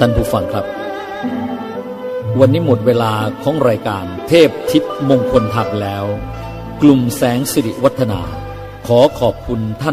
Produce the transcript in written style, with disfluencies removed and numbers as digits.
ท่านผู้ฟังครับวันนี้หมดเวลาของรายการเทพทิพย์มงคลธรรมแล้วกลุ่มแสงสิริวัฒนาขอขอบคุณท่าน